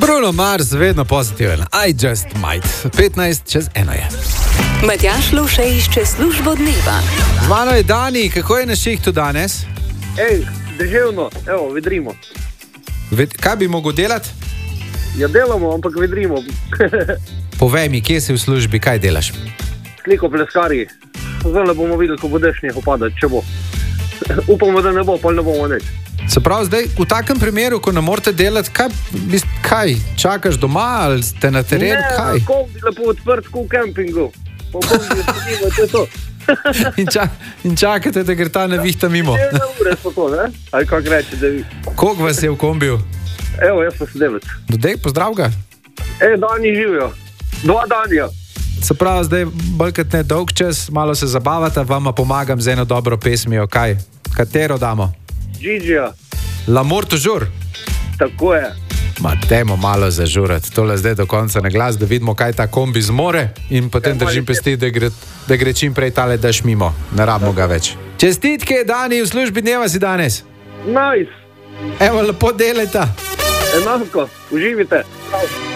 Bruno Mars, vedno pozitiven. I just might. 15:50 je. Matjaž Lovše išče službo dneva. Z mano je Dani, kako je na šihtu danes? Deževno, evo, vedrimo. Kaj bi mogel delati? Ja, delamo, ampak vedrimo. Povej mi, kje si v službi, kaj delaš? Sliko pleskarji. Zdaj bomo videli, ko bo dež nehal padati, če bo. Upamo, da ne bo, pa ne bomo nič. Se pravi, zdaj v takem primeru, ko ne morete delati, kaj? Čakaš doma ali ste na terenu? Ne, kombi lepo odprt, kot v kempingu. Po kombi sedimo, to je to. In čakate, da gre ta nevihta mimo. 1 ure so to, ne? Ali kako reče, da vi. Koliko vas je v kombiju? Evo, jaz pa 9. Dodej, pozdrav ga. Dani živijo. 2 Danija. Se pravi, zdaj bolj kot ne dolg čas, malo se zabavata, vama pomagam z eno dobro pesmijo. Kaj? Katero damo? Gigija. L'amour toujours. Tako je. Dajmo malo zažurati. Tole zdaj do konca na glas, da vidimo, kaj ta kombi zmore in potem držim pesti, da gre čim prej tale daš mimo. Ne rabimo ga več. Čestitke, Dani, v službi dneva si danes. Nice. Evo, lepo delajta. Enako, uživite.